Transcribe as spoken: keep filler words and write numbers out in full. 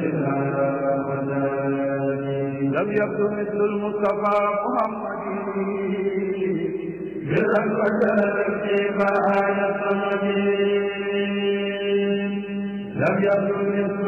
لم يبدو مثل المصطفى محمد جزا وجل كيف آية الصمد لم يبدو مثل